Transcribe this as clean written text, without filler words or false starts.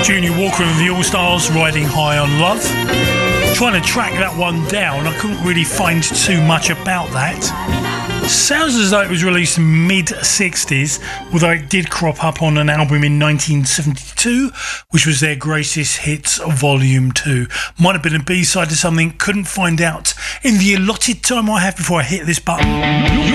Junior Walker and the All-Stars, Riding High on Love. Trying to track that one down, I couldn't really find too much about that. Sounds as though it was released in mid-60s, although it did crop up on an album in 1972, which was their Greatest Hits Volume 2. Might have been a B-side to something, couldn't find out in the allotted time I have before I hit this button.